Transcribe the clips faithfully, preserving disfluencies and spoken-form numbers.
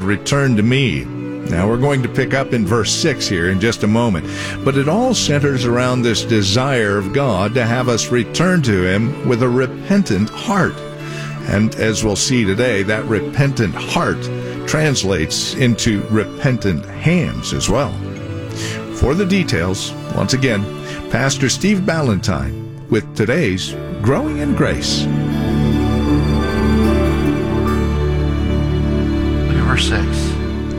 return to me. Now we're going to pick up in verse six here in just a moment, but it all centers around this desire of God to have us return to him with a repentant heart. And as we'll see today, that repentant heart translates into repentant hands as well. For the details, once again, Pastor Steve Ballantyne with today's Growing in Grace. Look at verse six.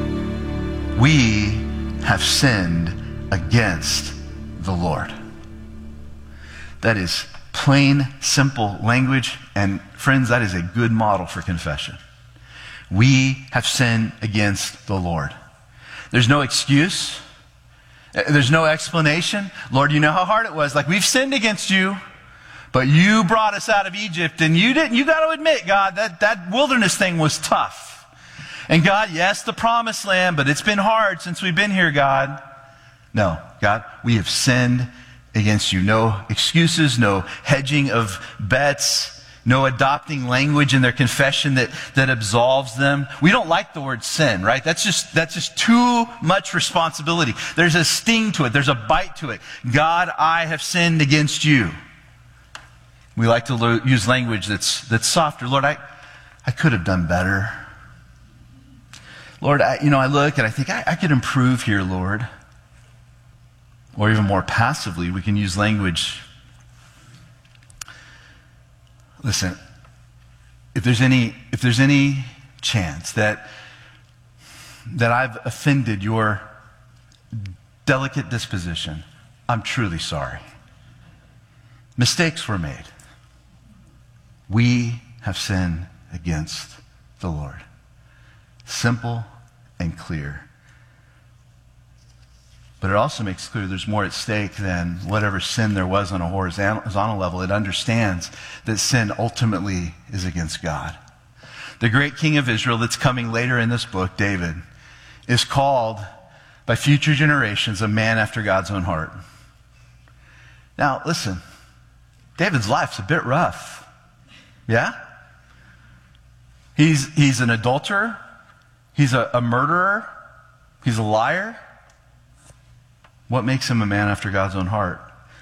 We have sinned against the Lord. That is plain, simple language, and friends, that is a good model for confession. We have sinned against the Lord. There's no excuse. There's no explanation. Lord, you know how hard it was. Like, we've sinned against you, but you brought us out of Egypt, and you didn't. You got to admit, God, that, that wilderness thing was tough. And God, yes, the promised land, but it's been hard since we've been here, God. No, God, we have sinned against you. No excuses, no hedging of bets, no adopting language in their confession that, that absolves them. We don't like the word sin, right? That's just, that's just too much responsibility. There's a sting to it. There's a bite to it. God, I have sinned against you. We like to lo- use language that's, that's softer. Lord, I, I could have done better. Lord, I, you know, I look and I think I, I could improve here, Lord. Or even more passively, we can use language. Listen, if there's any, if there's any chance that, that I've offended your delicate disposition, I'm truly sorry. Mistakes were made. We have sinned against the Lord. Simple and clear. But it also makes clear there's more at stake than whatever sin there was on a horizontal level. It understands that sin ultimately is against God. The great king of Israel that's coming later in this book, David, is called by future generations a man after God's own heart. Now, listen, David's life's a bit rough. Yeah? He's, he's an adulterer. He's a, a murderer. He's a liar. What makes him a man after God's own heart?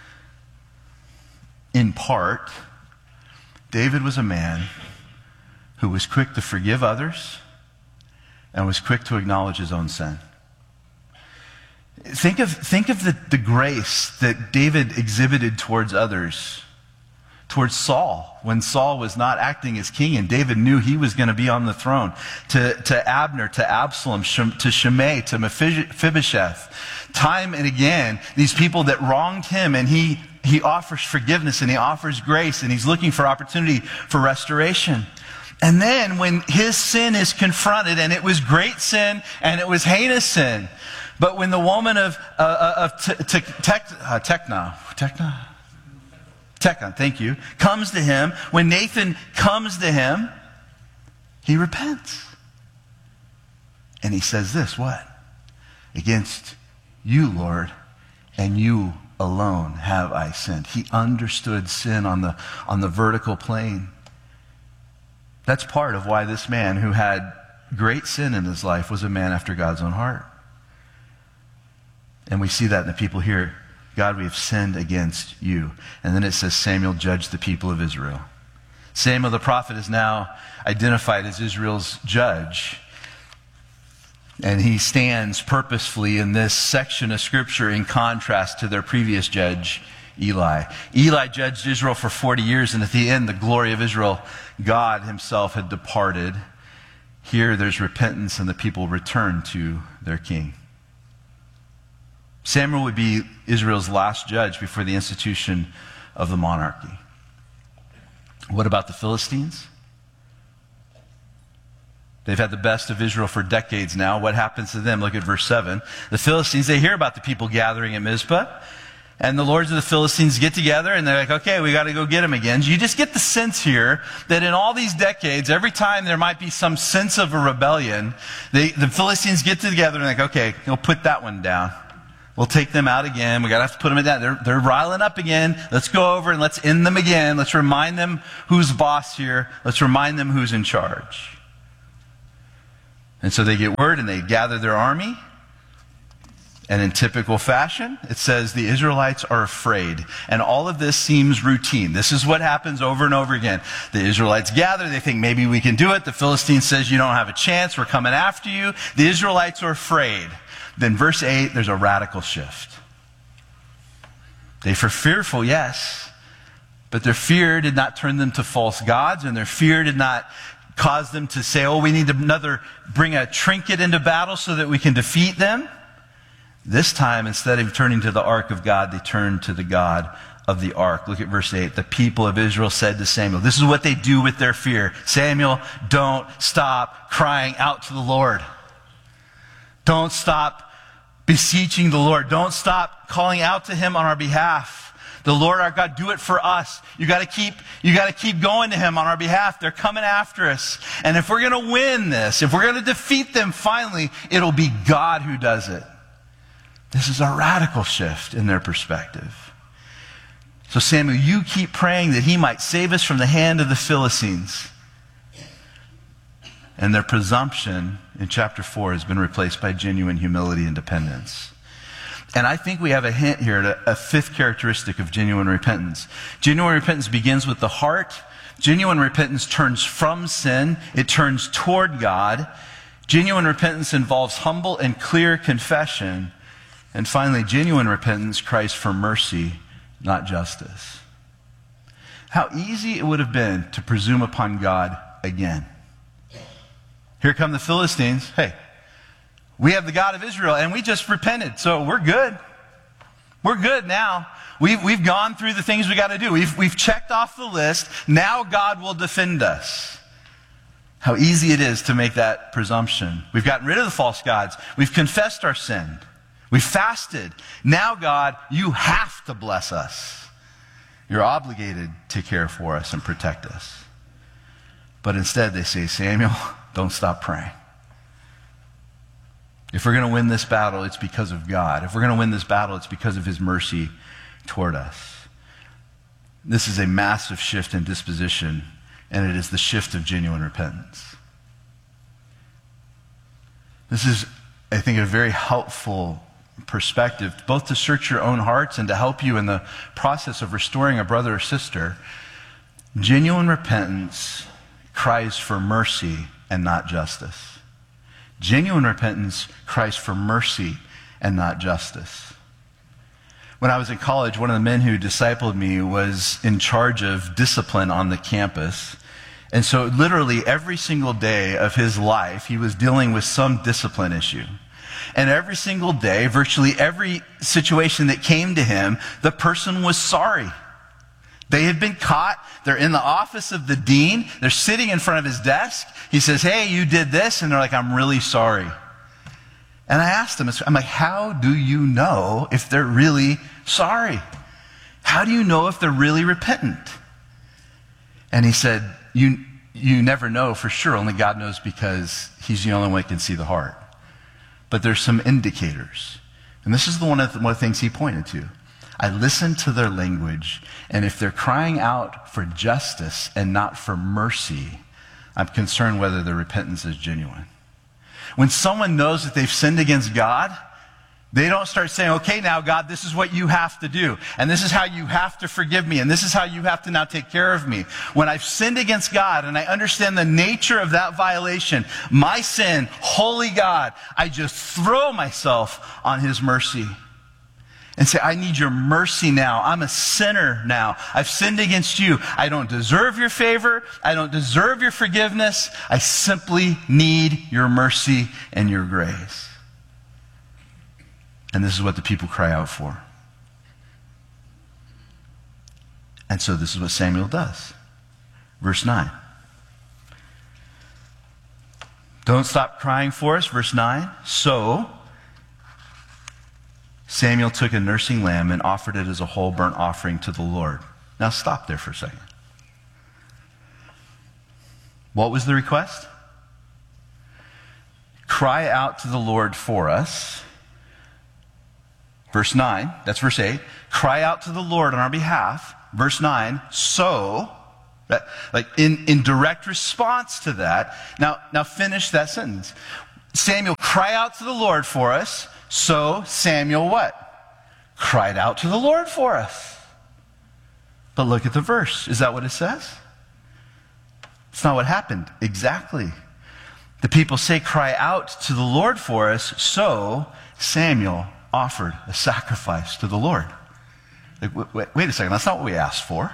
In part, David was a man who was quick to forgive others and was quick to acknowledge his own sin. Think of, think of the, the grace that David exhibited towards others, towards Saul, when Saul was not acting as king and David knew he was going to be on the throne, to, to Abner, to Absalom, to Shimei, to Mephibosheth. Time and again, these people that wronged him, and he, he offers forgiveness and he offers grace and he's looking for opportunity for restoration. And then when his sin is confronted, and it was great sin and it was heinous sin, but when the woman of, uh, of te- te- te- uh, Tekna, Tekna? Tekna, thank you, comes to him, when Nathan comes to him, he repents. And he says this, what? Against you, Lord, and you alone have I sinned. He understood sin on the, on the vertical plane. That's part of why this man who had great sin in his life was a man after God's own heart. And we see that in the people here. God, we have sinned against you. And then it says Samuel judged the people of Israel. Samuel the prophet is now identified as Israel's judge. And he stands purposefully in this section of Scripture in contrast to their previous judge, Eli. Eli judged Israel for forty years, and at the end, the glory of Israel, God himself had departed. Here, there's repentance, and the people return to their king. Samuel would be Israel's last judge before the institution of the monarchy. What about the Philistines? They've had the best of Israel for decades now. What happens to them? Look at verse seven. The Philistines, they hear about the people gathering at Mizpah, and the lords of the Philistines get together, and they're like, okay, we got to go get them again. You just get the sense here that in all these decades, every time there might be some sense of a rebellion, they, the Philistines get together and they're like, okay, we'll put that one down. We'll take them out again. We got to have to put them in that. They're, they're riling up again. Let's go over and let's end them again. Let's remind them who's boss here. Let's remind them who's in charge. And so they get word and they gather their army. And in typical fashion, it says the Israelites are afraid. And all of this seems routine. This is what happens over and over again. The Israelites gather. They think maybe we can do it. The Philistine says you don't have a chance. We're coming after you. The Israelites are afraid. Then verse eight, there's a radical shift. They were fearful, yes. But their fear did not turn them to false gods. And their fear did not cause them to say, oh, we need to another, bring a trinket into battle so that we can defeat them. This time, instead of turning to the ark of God, they turned to the God of the ark. Look at verse eight. The people of Israel said to Samuel, this is what they do with their fear. Samuel, don't stop crying out to the Lord. Don't stop beseeching the Lord. Don't stop calling out to him on our behalf. The Lord our God, do it for us. You got to keep, you got to keep going to him on our behalf. They're coming after us. And if we're going to win this, if we're going to defeat them finally, it'll be God who does it. This is a radical shift in their perspective. So Samuel, you keep praying that he might save us from the hand of the Philistines. And their presumption in chapter four has been replaced by genuine humility and dependence. And I think we have a hint here at a, a fifth characteristic of genuine repentance. Genuine repentance begins with the heart. Genuine repentance turns from sin. It turns toward God. Genuine repentance involves humble and clear confession. And finally, genuine repentance cries for mercy, not justice. How easy it would have been to presume upon God again. Here come the Philistines. Hey, we have the God of Israel, and we just repented, so we're good. We're good now. We've, we've gone through the things we got to do. We've, we've checked off the list. Now God will defend us. How easy it is to make that presumption. We've gotten rid of the false gods. We've confessed our sin. We fasted. Now, God, you have to bless us. You're obligated to care for us and protect us. But instead they say, Samuel, don't stop praying. If we're going to win this battle, it's because of God. If we're going to win this battle, it's because of his mercy toward us. This is a massive shift in disposition, and it is the shift of genuine repentance. This is, I think, a very helpful perspective, both to search your own hearts and to help you in the process of restoring a brother or sister. Genuine repentance cries for mercy and not justice. Genuine repentance cries for mercy and not justice. When I was in college, one of the men who discipled me was in charge of discipline on the campus. And so literally every single day of his life, he was dealing with some discipline issue. And every single day, virtually every situation that came to him, the person was sorry. They had been caught. They're in the office of the dean. They're sitting in front of his desk. He says, hey, you did this. And they're like, I'm really sorry. And I asked him, I'm like, how do you know if they're really sorry? How do you know if they're really repentant? And he said, you, you never know for sure. Only God knows, because he's the only one who can see the heart. But there's some indicators. And this is the one of the, one of the things he pointed to. I listen to their language, and if they're crying out for justice and not for mercy, I'm concerned whether their repentance is genuine. When someone knows that they've sinned against God, they don't start saying, okay, now God, this is what you have to do, and this is how you have to forgive me, and this is how you have to now take care of me. When I've sinned against God and I understand the nature of that violation, my sin, holy God, I just throw myself on his mercy and say, I need your mercy now. I'm a sinner now. I've sinned against you. I don't deserve your favor. I don't deserve your forgiveness. I simply need your mercy and your grace. And this is what the people cry out for. And so this is what Samuel does. Verse nine. Don't stop crying for us. Verse nine. So Samuel took a nursing lamb and offered it as a whole burnt offering to the Lord. Now stop there for a second. What was the request? Cry out to the Lord for us. Verse nine, that's verse eight. Cry out to the Lord on our behalf. Verse nine, so, that, like in, in direct response to that. Now, now finish that sentence. Samuel, cry out to the Lord for us. So Samuel what? Cried out to the Lord for us. But look at the verse. Is that what it says? It's not what happened. Exactly. The people say, cry out to the Lord for us. So Samuel offered a sacrifice to the Lord. Like, wait, wait, wait a second. That's not what we asked for.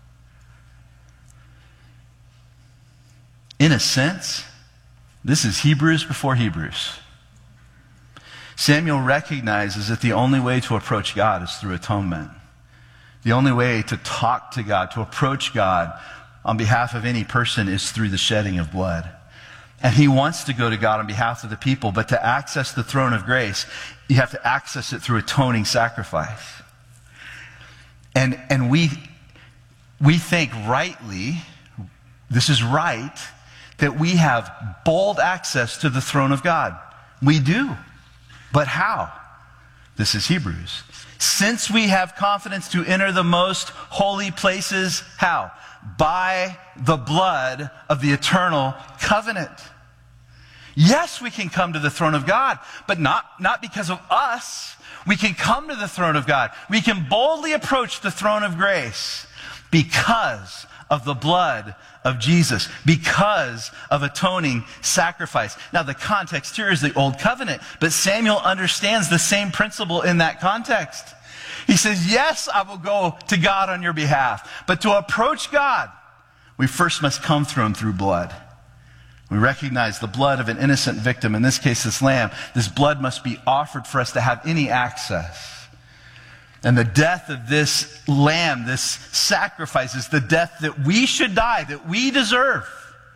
In a sense, this is Hebrews before Hebrews. Samuel recognizes that the only way to approach God is through atonement. The only way to talk to God, to approach God on behalf of any person is through the shedding of blood. And he wants to go to God on behalf of the people, but to access the throne of grace, you have to access it through atoning sacrifice. And, and we, we think rightly, this is right, that we have bold access to the throne of God. We do. But how? This is Hebrews. Since we have confidence to enter the most holy places, how? By the blood of the eternal covenant. Yes, we can come to the throne of God, but not, not because of us. We can come to the throne of God. We can boldly approach the throne of grace because of the blood of Jesus, because of atoning sacrifice. Now, the context here is the Old Covenant, but Samuel understands the same principle in that context. He says, yes, I will go to God on your behalf, but to approach God, we first must come through him through blood. We recognize the blood of an innocent victim, in this case this lamb. This blood must be offered for us to have any access. And the death of this lamb, this sacrifice, is the death that we should die, that we deserve.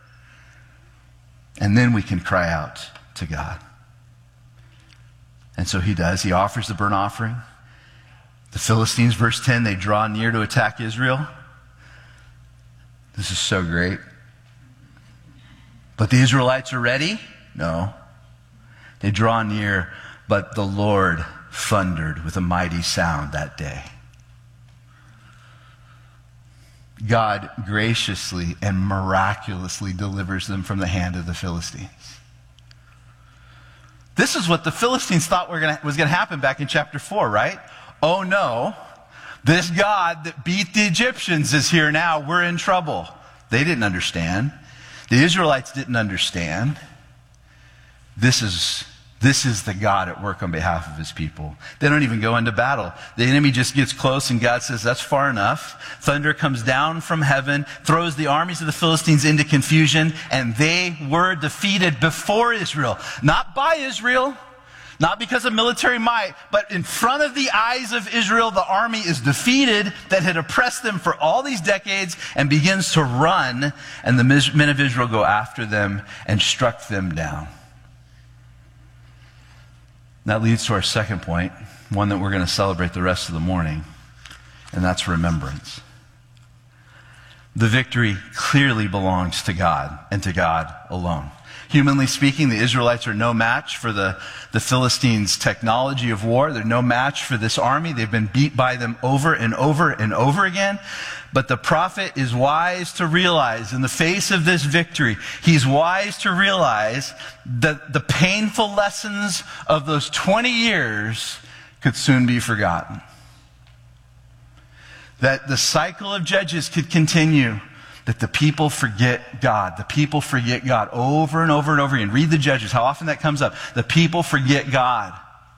And then we can cry out to God. And so he does. He offers the burnt offering. The Philistines, verse ten, they draw near to attack Israel. This is so great. But the Israelites are ready? No. They draw near, but the Lord thundered with a mighty sound that day. God graciously and miraculously delivers them from the hand of the Philistines. This is what the Philistines thought were gonna, was going to happen back in chapter four, right? Oh no, this God that beat the Egyptians is here now. We're in trouble. They didn't understand. The Israelites didn't understand. This is This is the God at work on behalf of his people. They don't even go into battle. The enemy just gets close and God says, that's far enough. Thunder comes down from heaven, throws the armies of the Philistines into confusion, and they were defeated before Israel. Not by Israel, not because of military might, but in front of the eyes of Israel, the army is defeated that had oppressed them for all these decades and begins to run, and the men of Israel go after them and struck them down. That leads to our second point, one that we're going to celebrate the rest of the morning, and that's remembrance. The victory clearly belongs to God and to God alone. Humanly speaking, the Israelites are no match for the, the Philistines' technology of war. They're no match for this army. They've been beat by them over and over and over again. But the prophet is wise to realize, in the face of this victory, he's wise to realize that the painful lessons of those twenty years could soon be forgotten. That the cycle of Judges could continue. That the people forget God. The people forget God over and over and over again. Read the Judges, how often that comes up. The people forget God.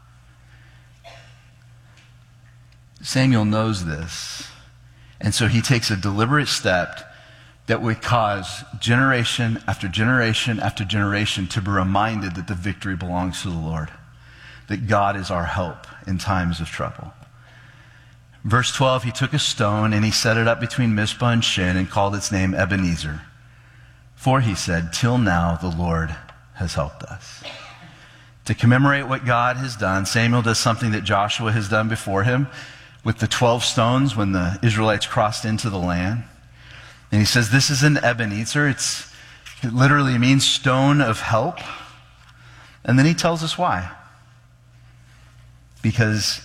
Samuel knows this. And so he takes a deliberate step that would cause generation after generation after generation to be reminded that the victory belongs to the Lord. That God is our help in times of trouble. Verse twelve, he took a stone and he set it up between Mizpah and Shin and called its name Ebenezer. For he said, till now the Lord has helped us. To commemorate what God has done, Samuel does something that Joshua has done before him with the twelve stones when the Israelites crossed into the land. And he says, this is an Ebenezer. It's, it literally means stone of help. And then he tells us why. Because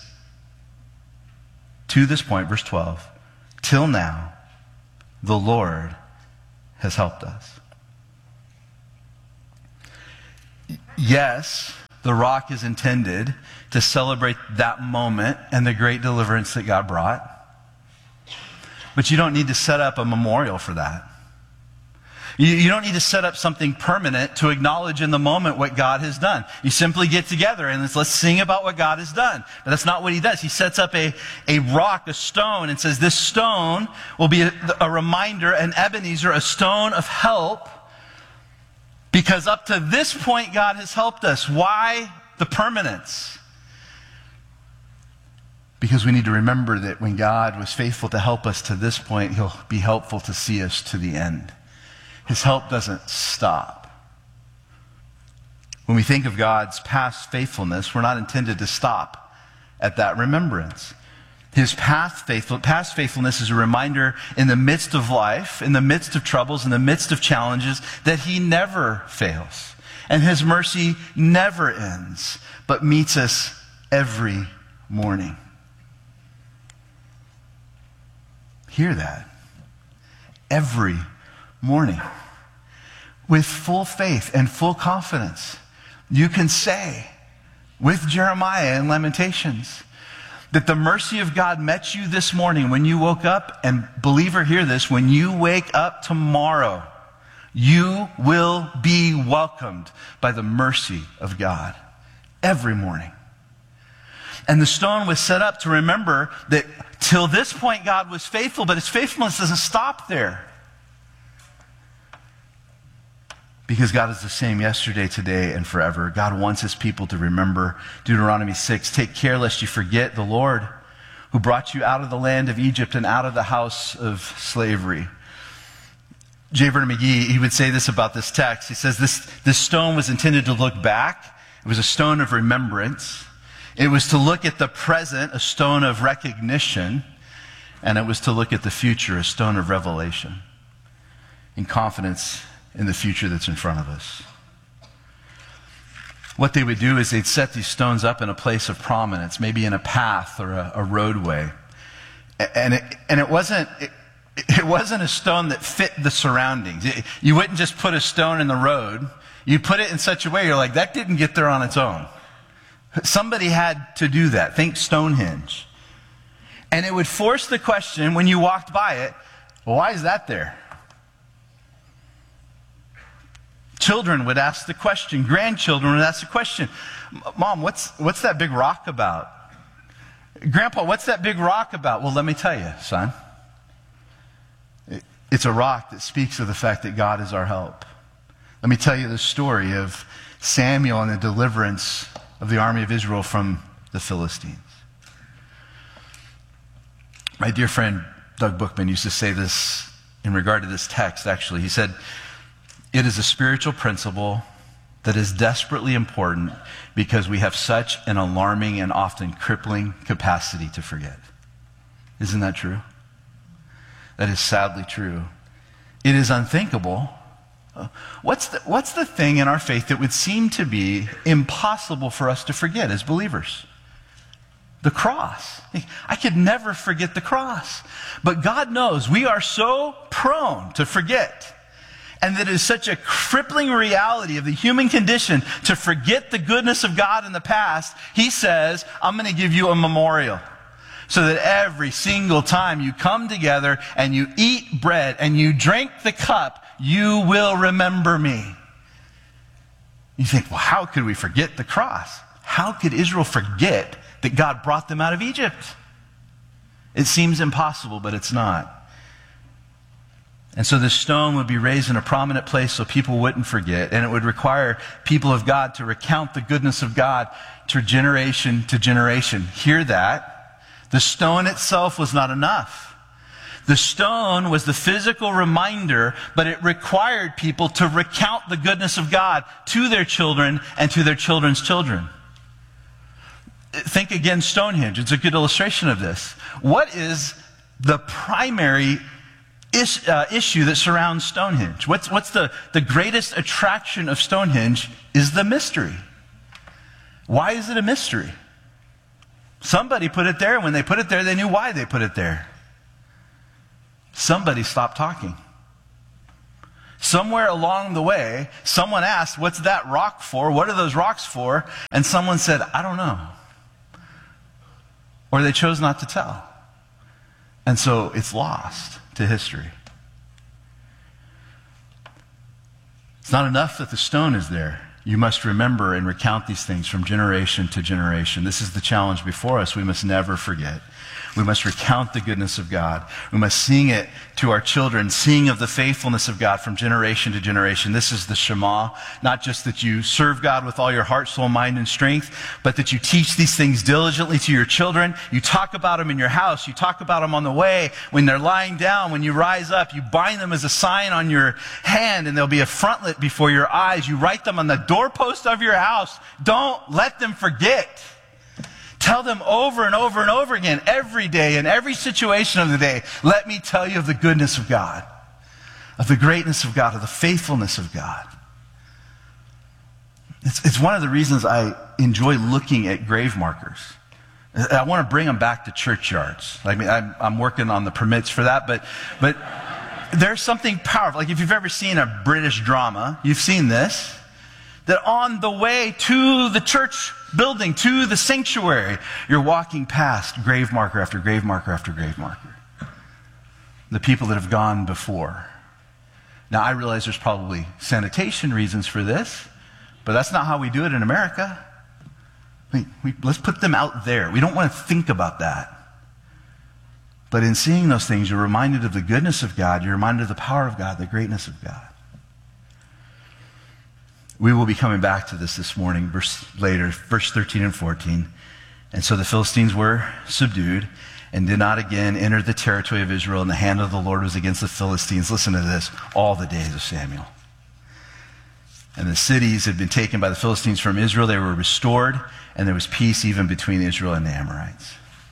to this point, verse twelve, till now, the Lord has helped us. yes, the rock is intended to celebrate that moment and the great deliverance that God brought. But you don't need to set up a memorial for that. You, you don't need to set up something permanent to acknowledge in the moment what God has done. You simply get together and let's, let's sing about what God has done. But that's not what he does. He sets up a, a rock, a stone, and says this stone will be a, a reminder, an Ebenezer, a stone of help. Because up to this point, God has helped us. Why the permanence? Because we need to remember that when God was faithful to help us to this point, he'll be helpful to see us to the end. His help doesn't stop. When we think of God's past faithfulness, we're not intended to stop at that remembrance. His past, faithful, past faithfulness is a reminder in the midst of life, in the midst of troubles, in the midst of challenges, that he never fails. And his mercy never ends, but meets us every morning. Hear that. Every morning. With full faith and full confidence, you can say, with Jeremiah in Lamentations, that the mercy of God met you this morning when you woke up, and believer, hear this, when you wake up tomorrow, you will be welcomed by the mercy of God every morning. And the stone was set up to remember that till this point God was faithful, but his faithfulness doesn't stop there. Because God is the same yesterday, today, and forever. God wants his people to remember Deuteronomy six. Take care lest you forget the Lord who brought you out of the land of Egypt and out of the house of slavery. J. Vernon McGee, he would say this about this text. He says this, this stone was intended to look back. It was a stone of remembrance. It was to look at the present, a stone of recognition. And it was to look at the future, a stone of revelation. In confidence in the future that's in front of us. What they would do is they'd set these stones up in a place of prominence, maybe in a path or a, a roadway. And it, and it wasn't it, it wasn't a stone that fit the surroundings. It, you wouldn't just put a stone in the road. You put it in such a way, you're like, that didn't get there on its own. Somebody had to do that. Think Stonehenge. And it would force the question when you walked by it, well, why is that there? Children would ask the question. Grandchildren would ask the question. Mom, what's, what's that big rock about? Grandpa, what's that big rock about? Well, let me tell you, son. It, it's a rock that speaks of the fact that God is our help. Let me tell you the story of Samuel and the deliverance of the army of Israel from the Philistines. My dear friend Doug Bookman used to say this in regard to this text, actually. He said, it is a spiritual principle that is desperately important because we have such an alarming and often crippling capacity to forget. Isn't that true? That is sadly true. It is unthinkable. What's the, what's the thing in our faith that would seem to be impossible for us to forget as believers? The cross. I could never forget the cross. But God knows we are so prone to forget. And that it is such a crippling reality of the human condition to forget the goodness of God in the past. He says, I'm going to give you a memorial. So that every single time you come together and you eat bread and you drink the cup, you will remember me. You think, well, how could we forget the cross? How could Israel forget that God brought them out of Egypt? It seems impossible, but it's not. And so the stone would be raised in a prominent place so people wouldn't forget. And it would require people of God to recount the goodness of God to generation to generation. Hear that. The stone itself was not enough. The stone was the physical reminder, but it required people to recount the goodness of God to their children and to their children's children. Think again, Stonehenge. It's a good illustration of this. What is the primary Is, uh, issue that surrounds Stonehenge? What's, what's the, the greatest attraction of Stonehenge is the mystery. Why is it a mystery? Somebody put it there, and when they put it there, they knew why they put it there. Somebody stopped talking. Somewhere along the way, someone asked, what's that rock for? What are those rocks for? And someone said, I don't know. Or they chose not to tell. And so it's lost to history. It's not enough that the stone is there. You must remember and recount these things from generation to generation. This is the challenge before us. We must never forget. We must recount the goodness of God. We must sing it to our children, sing of the faithfulness of God from generation to generation. This is the Shema, not just that you serve God with all your heart, soul, mind, and strength, but that you teach these things diligently to your children. You talk about them in your house. You talk about them on the way, when they're lying down, when you rise up. You bind them as a sign on your hand, and there'll be a frontlet before your eyes. You write them on the doorpost of your house. Don't let them forget. Tell them over and over and over again, every day, in every situation of the day. Let me tell you of the goodness of God, of the greatness of God, of the faithfulness of God. It's, it's one of the reasons I enjoy looking at grave markers. I want to bring them back to churchyards. I mean, I'm, I'm working on the permits for that, but, but there's something powerful. Like if you've ever seen a British drama, you've seen this, that on the way to the church building, to the sanctuary, you're walking past grave marker after grave marker after grave marker. The people that have gone before. Now, I realize there's probably sanitation reasons for this, but that's not how we do it in America. We, we, let's put them out there. We don't want to think about that. But in seeing those things, you're reminded of the goodness of God. You're reminded of the power of God, the greatness of God. We will be coming back to this this morning, verse later, verse thirteen and fourteen. And so the Philistines were subdued and did not again enter the territory of Israel, and the hand of the Lord was against the Philistines. Listen to this, all the days of Samuel. And the cities had been taken by the Philistines from Israel. They were restored, and there was peace even between Israel and the Amorites.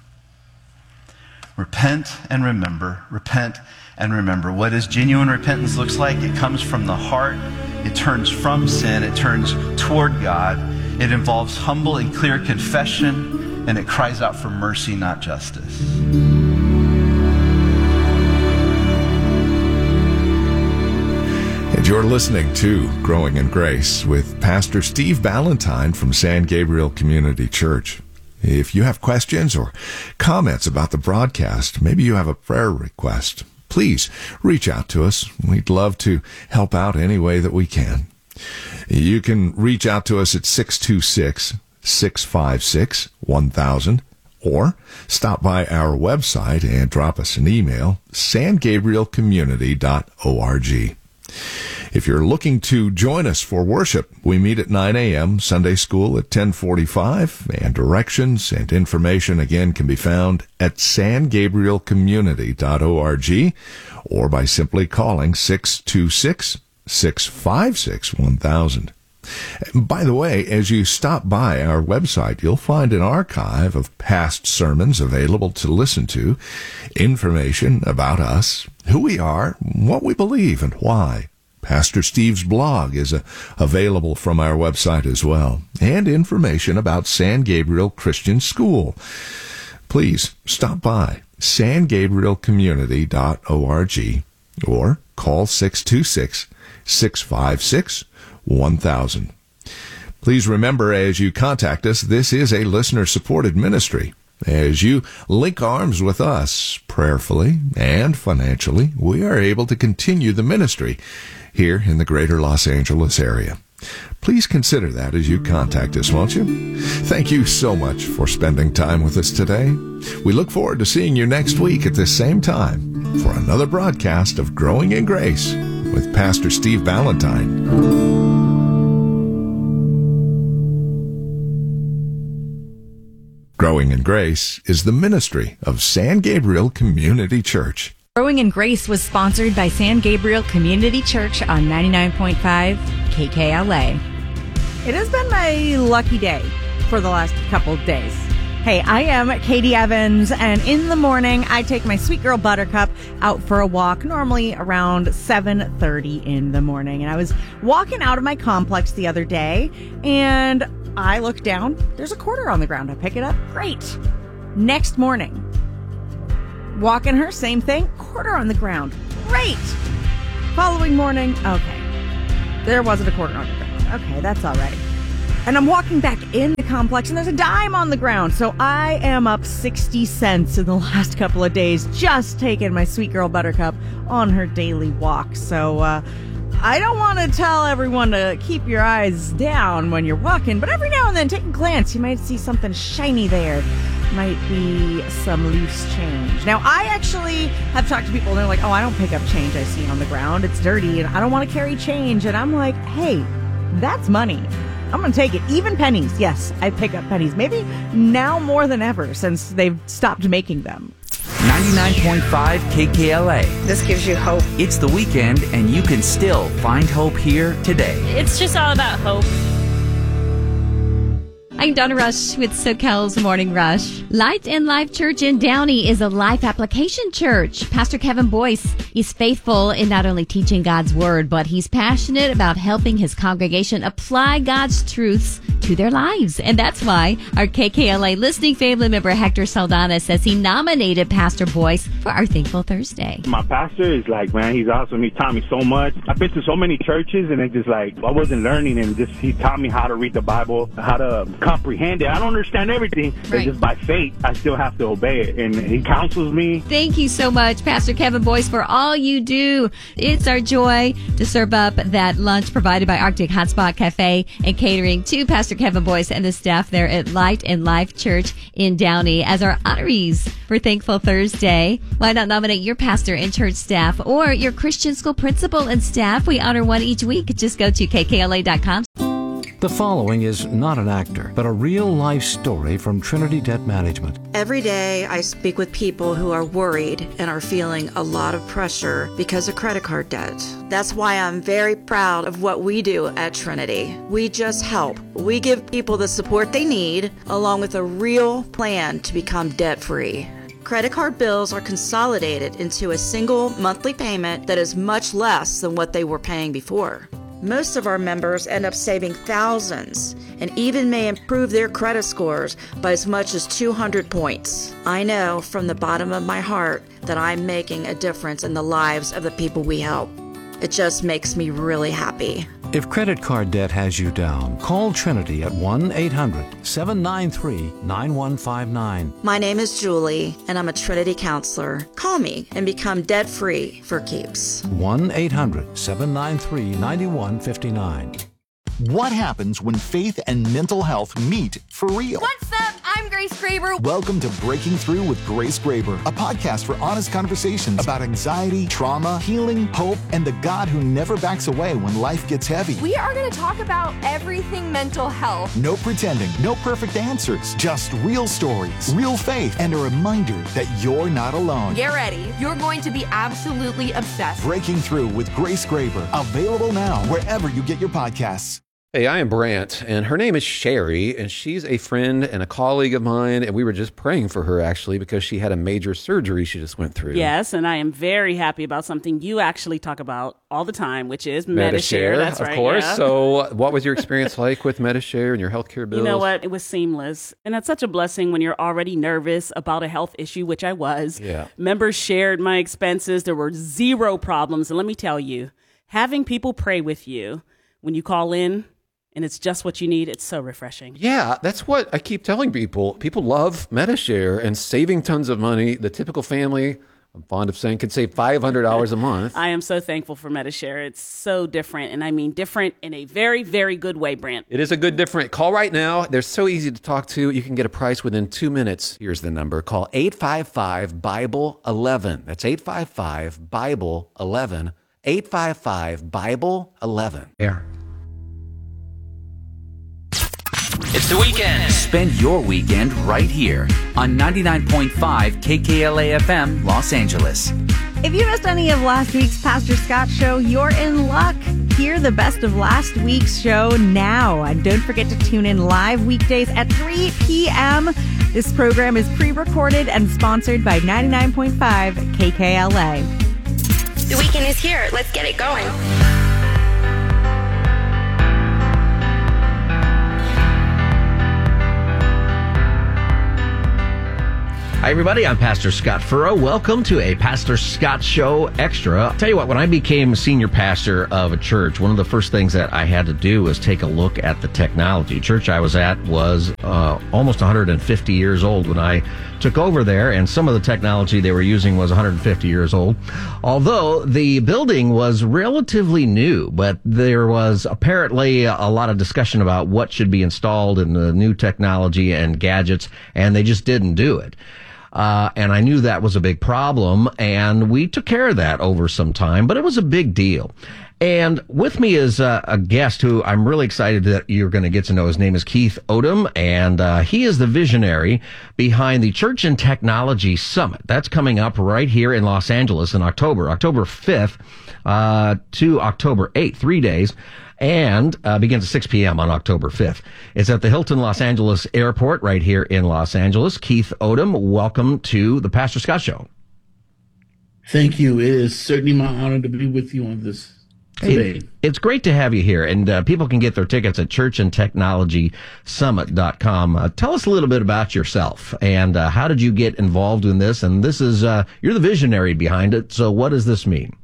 Repent and remember. Repent and remember. What does genuine repentance looks like? It comes from the heart. It turns from sin. It turns toward God. It involves humble and clear confession, and it cries out for mercy, not justice. And you're listening to Growing in Grace with Pastor Steve Ballantyne from San Gabriel Community Church. If you have questions or comments about the broadcast, maybe you have a prayer request, please reach out to us. We'd love to help out any way that we can. You can reach out to us at six two six, six five six, one thousand or stop by our website and drop us an email, san gabriel community dot org. If you're looking to join us for worship, we meet at nine a.m., Sunday school at ten forty-five, and directions and information again can be found at san gabriel community dot org or by simply calling six two six, six five six, one thousand. By the way, as you stop by our website, you'll find an archive of past sermons available to listen to, information about us, who we are, what we believe, and why. Pastor Steve's blog is uh, available from our website as well, and information about San Gabriel Christian School. Please stop by san gabriel community dot org or call six two six, six five six, one thousand. Please remember, as you contact us, this is a listener-supported ministry. As you link arms with us prayerfully and financially, we are able to continue the ministry here in the greater Los Angeles area. Please consider that as you contact us, won't you? Thank you so much for spending time with us today. We look forward to seeing you next week at this same time for another broadcast of Growing in Grace with Pastor Steve Ballantyne. Growing in Grace is the ministry of San Gabriel Community Church. Growing in Grace was sponsored by San Gabriel Community Church on ninety-nine point five K K L A. It has been my lucky day for the last couple of days. Hey, I am Katie Evans, and in the morning, I take my sweet girl Buttercup out for a walk, normally around seven thirty in the morning. And I was walking out of my complex the other day, and I look down, there's a quarter on the ground. I pick it up, great. Next morning, walking her, same thing, quarter on the ground, great. Following morning, okay, there wasn't a quarter on the ground. Okay, that's all right. And I'm walking back in the complex, and there's a dime on the ground. So I am up sixty cents in the last couple of days, just taking my sweet girl Buttercup on her daily walk. So uh, I don't want to tell everyone to keep your eyes down when you're walking, but every now and then, take a glance. You might see something shiny there. Might be some loose change. Now, I actually have talked to people, and they're like, oh, I don't pick up change I see on the ground. It's dirty, and I don't want to carry change. And I'm like, hey, that's money. I'm going to take it. Even pennies. Yes, I pick up pennies. Maybe now more than ever since they've stopped making them. ninety-nine point five K K L A. This gives you hope. It's the weekend, and you can still find hope here today. It's just all about hope. I'm Donna Rush with SoCal's Morning Rush. Light and Life Church in Downey is a life application church. Pastor Kevin Boyce is faithful in not only teaching God's Word, but he's passionate about helping his congregation apply God's truths to their lives. And that's why our K K L A listening family member Hector Saldana says he nominated Pastor Boyce for our Thankful Thursday. My pastor is like, man, he's awesome. He taught me so much. I've been to so many churches, and it's just like, I wasn't learning, and just he taught me how to read the Bible, how to comprehend it. I don't understand everything, but Right. just by faith, I still have to obey it. And he counsels me. Thank you so much, Pastor Kevin Boyce, for all you do. It's our joy to serve up that lunch provided by Arctic Hotspot Cafe and catering to Pastor Kevin Boyce and the staff there at Light and Life Church in Downey as our honorees for Thankful Thursday. Why not nominate your pastor and church staff or your Christian school principal and staff? We honor one each week. Just go to K K L A dot com. The following is not an actor, but a real-life story from Trinity Debt Management. Every day I speak with people who are worried and are feeling a lot of pressure because of credit card debt. That's why I'm very proud of what we do at Trinity. We just help. We give people the support they need, along with a real plan to become debt-free. Credit card bills are consolidated into a single monthly payment that is much less than what they were paying before. Most of our members end up saving thousands and even may improve their credit scores by as much as two hundred points. I know from the bottom of my heart that I'm making a difference in the lives of the people we help. It just makes me really happy. If credit card debt has you down, call Trinity at one eight hundred seven nine three nine one five nine. My name is Julie, and I'm a Trinity counselor. Call me and become debt-free for keeps. one eight hundred seven nine three nine one five nine. What happens when faith and mental health meet for real? What's up? I'm Grace Graber. Welcome to Breaking Through with Grace Graber, a podcast for honest conversations about anxiety, trauma, healing, hope, and the God who never backs away when life gets heavy. We are going to talk about everything mental health. No pretending, no perfect answers, just real stories, real faith, and a reminder that you're not alone. Get ready. You're going to be absolutely obsessed. Breaking Through with Grace Graber, available now wherever you get your podcasts. Hey, I am Brant, and her name is Sherry, and she's a friend and a colleague of mine, and we were just praying for her, actually, because she had a major surgery she just went through. Yes, and I am very happy about something you actually talk about all the time, which is Medi-Share. That's of right, course. yeah. So what was your experience like with Medi-Share and your healthcare bills? You know what? It was seamless, and that's such a blessing when you're already nervous about a health issue, which I was. Yeah. Members shared my expenses. There were zero problems, and let me tell you, having people pray with you when you call in, and it's just what you need, it's so refreshing. Yeah, that's what I keep telling people. People love Medi-Share and saving tons of money. The typical family, I'm fond of saying, could save five hundred dollars a month. I am so thankful for Medi-Share. It's so different, and I mean different in a very, very good way, Brant. It is a good different. Call right now. They're so easy to talk to. You can get a price within two minutes. Here's the number. Call eight five five Bible eleven. That's eight five five Bible eleven. eight five five Bible eleven. Here. It's the weekend. Spend your weekend right here on ninety-nine point five K K L A F M, Los Angeles. If you missed any of last week's Pastor Scott show, you're in luck. Hear the best of last week's show now. And don't forget to tune in live weekdays at three p.m. This program is pre-recorded and sponsored by ninety-nine point five K K L A. The weekend is here. Let's get it going. Hi, everybody. I'm Pastor Scott Furrow. Welcome to a Pastor Scott Show Extra. I'll tell you what, when I became senior pastor of a church, one of the first things that I had to do was take a look at the technology. Church I was at was uh, almost one hundred fifty years old when I took over there, and some of the technology they were using was one hundred fifty years old. Although the building was relatively new, but there was apparently a lot of discussion about what should be installed in the new technology and gadgets, and they just didn't do it. Uh, and I knew that was a big problem, and we took care of that over some time, but it was a big deal. And with me is uh, a guest who I'm really excited that you're going to get to know. His name is Keith Odom, and uh, he is the visionary behind the Church and Technology Summit. That's coming up right here in Los Angeles in October, October fifth uh, to October eighth, three days. And uh, begins at six p.m. on October fifth. It's at the Hilton Los Angeles Airport right here in Los Angeles. Keith Odom, welcome to the Pastor Scott Show. Thank you. It is certainly my honor to be with you on this today. Hey, it's great to have you here, and uh, people can get their tickets at church and technology summit dot com. Uh, tell us a little bit about yourself, and uh, how did you get involved in this? And this is, uh, you're the visionary behind it, so what does this mean?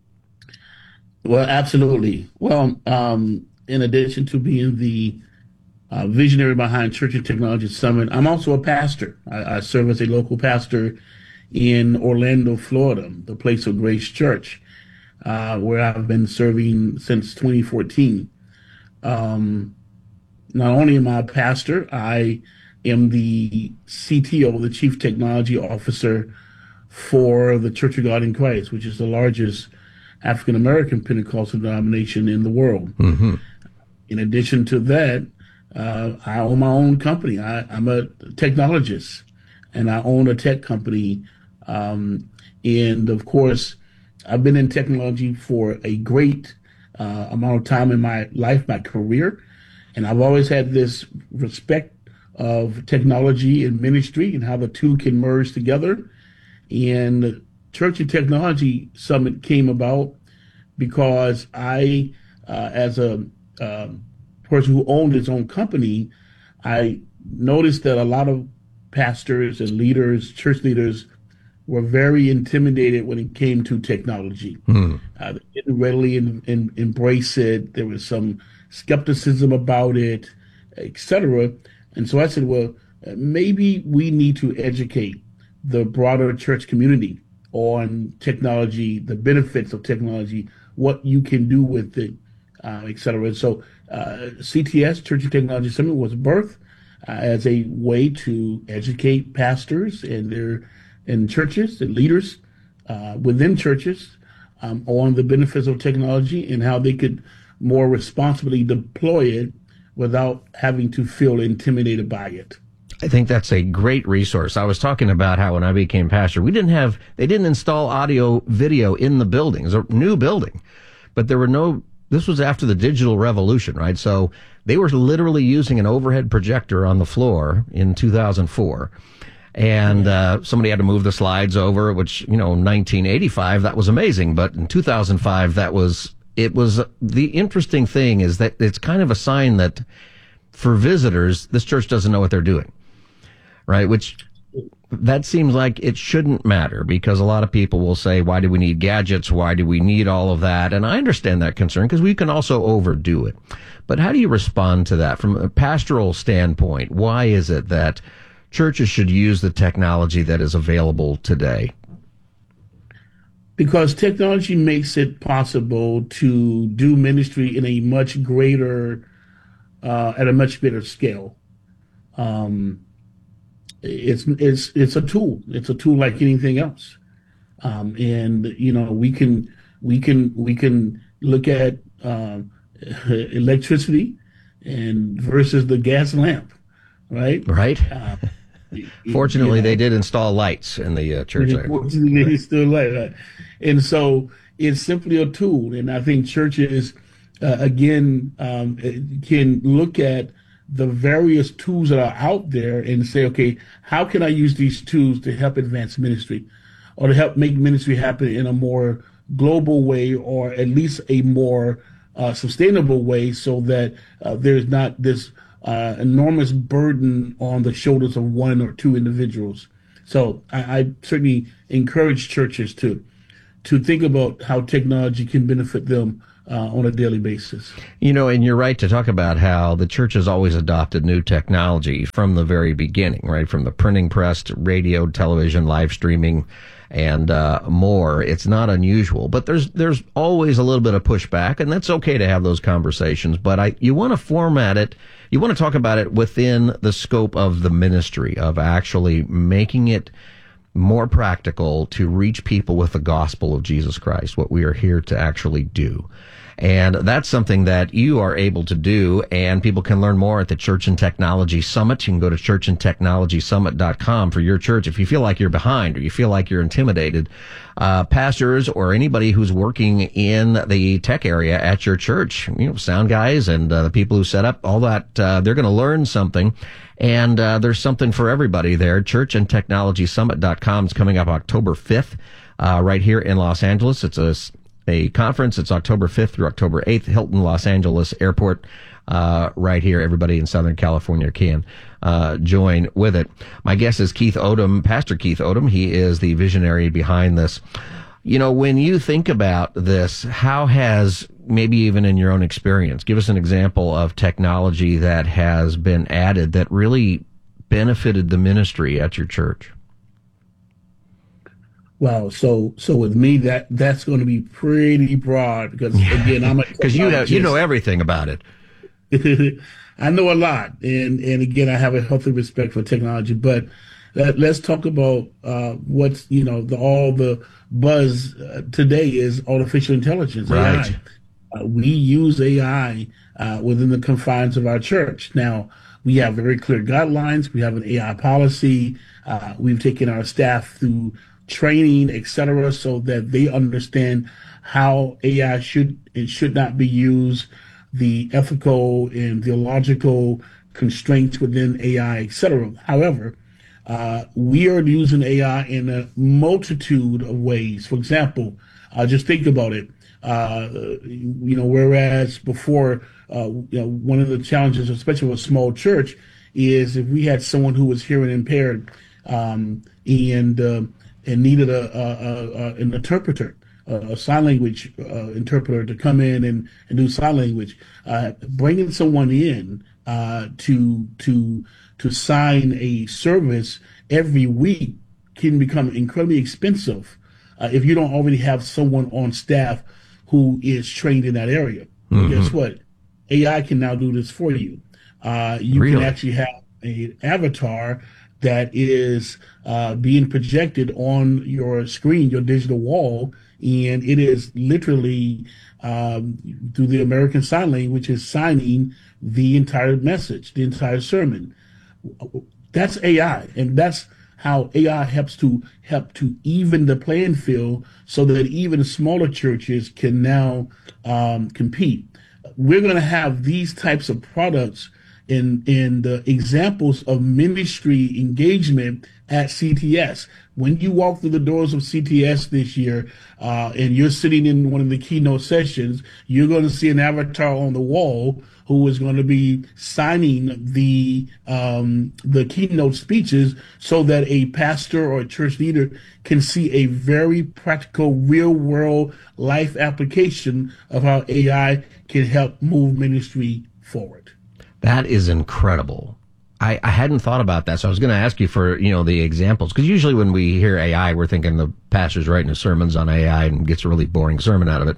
Well, absolutely. Well, um, in addition to being the uh, visionary behind Church and Technology Summit, I'm also a pastor. I, I serve as a local pastor in Orlando, Florida, the Place of Grace Church, uh, where I've been serving since twenty fourteen. Um, not only am I a pastor, I am the C T O, the Chief Technology Officer for the Church of God in Christ, which is the largest African-American Pentecostal denomination in the world. Mm-hmm. In addition to that, uh, I own my own company. I, I'm a technologist, and I own a tech company. Um, and of course, I've been in technology for a great uh, amount of time in my life, my career. And I've always had this respect of technology and ministry and how the two can merge together. And Church and Technology Summit came about because I, uh, as a uh, person who owned his own company, I noticed that a lot of pastors and leaders, church leaders, were very intimidated when it came to technology. Mm. Uh, they didn't readily in, in, embrace it. There was some skepticism about it, et cetera. And so I said, well, maybe we need to educate the broader church community on technology, the benefits of technology, what you can do with it, uh, et cetera. And so uh, C T S, Church and Technology Summit, was birthed uh, as a way to educate pastors and their and churches and leaders uh, within churches um, on the benefits of technology and how they could more responsibly deploy it without having to feel intimidated by it. I think that's a great resource. I was talking about how when I became pastor, we didn't have, they didn't install audio video in the building. It was a new building, but there were no, this was after the digital revolution, right? So they were literally using an overhead projector on the floor in two thousand four. And uh, somebody had to move the slides over, which, you know, nineteen eighty-five, that was amazing. But in two thousand five, that was, it was, the interesting thing is that it's kind of a sign that for visitors, this church doesn't know what they're doing. Right, which that seems like it shouldn't matter because a lot of people will say, why do we need gadgets? Why do we need all of that? And I understand that concern because we can also overdo it. But how do you respond to that from a pastoral standpoint? Why is it that churches should use the technology that is available today? Because technology makes it possible to do ministry in a much greater, uh, at a much bigger scale. Um, It's it's it's a tool. It's a tool like anything else, um, and you know we can we can we can look at uh, electricity and versus the gas lamp, right? Right. Uh, Fortunately, you know, they did install lights in the uh, church. Fortunately, they still light, right? And so it's simply a tool, and I think churches uh, again um, can look at the various tools that are out there and say, okay, how can I use these tools to help advance ministry or to help make ministry happen in a more global way or at least a more uh, sustainable way so that uh, there's not this uh, enormous burden on the shoulders of one or two individuals. So I, I certainly encourage churches to to think about how technology can benefit them uh, on a daily basis. You know, and you're right to talk about how the church has always adopted new technology from the very beginning, right? From the printing press to radio, television, live streaming, and uh, more. It's not unusual, but there's there's always a little bit of pushback, and that's okay to have those conversations. But I you want to format it, you want to talk about it within the scope of the ministry, of actually making it more practical to reach people with the gospel of Jesus Christ, what we are here to actually do. And that's something that you are able to do, and people can learn more at the Church and Technology Summit. You can go to church and technology summit dot com for your church. If you feel like you're behind or you feel like you're intimidated, uh, pastors or anybody who's working in the tech area at your church, you know, sound guys and uh, the people who set up all that, uh, they're going to learn something. And uh, there's something for everybody there. church and technology summit dot com is coming up October fifth, uh, right here in Los Angeles. It's a a conference. It's October fifth through October eighth, Hilton Los Angeles Airport, uh, right here. Everybody in Southern California can uh, join with it. My guest is Keith Odom, Pastor Keith Odom. He is the visionary behind this. You know, when you think about this, how has, maybe even in your own experience, give us an example of technology that has been added that really benefited the ministry at your church? Wow. So, so with me, that that's going to be pretty broad because again, I'm a because you have, you know everything about it. I know a lot, and and again, I have a healthy respect for technology. But let, let's talk about uh, what's you know the all the buzz uh, today is artificial intelligence, right. A I. Uh, we use A I uh, within the confines of our church. Now, we have very clear guidelines. We have an A I policy. Uh, we've taken our staff through training, et cetera, so that they understand how A I should and should not be used, the ethical and theological constraints within A I, et cetera. However, uh, we are using A I in a multitude of ways. For example, uh, just think about it. Uh, you know, whereas before, uh, you know, one of the challenges, especially with a small church, is if we had someone who was hearing impaired um, and uh, and needed a, a, a an interpreter, a sign language uh, interpreter to come in and, and do sign language, uh, bringing someone in uh, to to to sign a service every week can become incredibly expensive uh, if you don't already have someone on staff who is trained in that area. Mm-hmm. Guess what? A I can now do this for you. Uh, you really? can actually have an avatar that is uh, being projected on your screen, your digital wall, and it is literally um, through the American Sign Language is signing the entire message, the entire sermon. That's A I, and that's how A I helps to help to even the playing field so that even smaller churches can now um, compete. We're going to have these types of products in in the examples of ministry engagement at C T S. When you walk through the doors of C T S this year, uh, and you're sitting in one of the keynote sessions, you're going to see an avatar on the wall who is going to be signing the um, the keynote speeches so that a pastor or a church leader can see a very practical, real-world life application of how A I can help move ministry forward. That is incredible. I, I hadn't thought about that, so I was going to ask you for, you know, the examples, because usually when we hear A I, we're thinking the pastor's writing his sermons on A I and gets a really boring sermon out of it.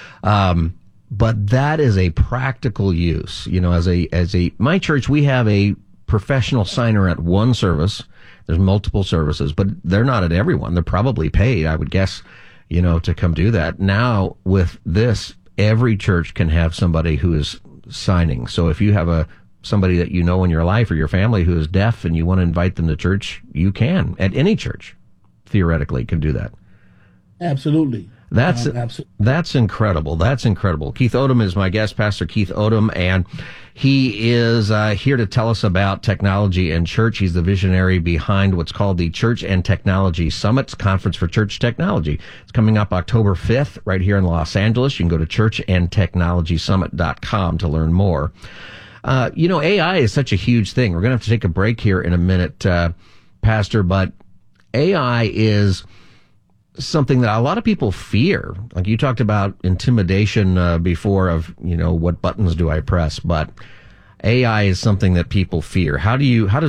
Um, but that is a practical use. You know, as a as a my church, we have a professional signer at one service. There's multiple services, but they're not at everyone. They're probably paid, I would guess, you know, to come do that. Now with this, every church can have somebody who is signing. So if you have a somebody that you know in your life or your family who is deaf and you want to invite them to church, you can. At any church, theoretically, can do that. Absolutely. That's uh, absolutely. That's incredible. That's incredible. Keith Odom is my guest, Pastor Keith Odom, and he is uh, here to tell us about technology and church. He's the visionary behind what's called the Church and Technology Summit, Conference for Church Technology. It's coming up October fifth right here in Los Angeles. You can go to church and technology summit dot com to learn more. Uh, you know, A I is such a huge thing. We're going to have to take a break here in a minute, uh, Pastor, but A I is something that a lot of people fear. Like you talked about intimidation uh, before of, you know, what buttons do I press? But A I is something that people fear. How do you, how does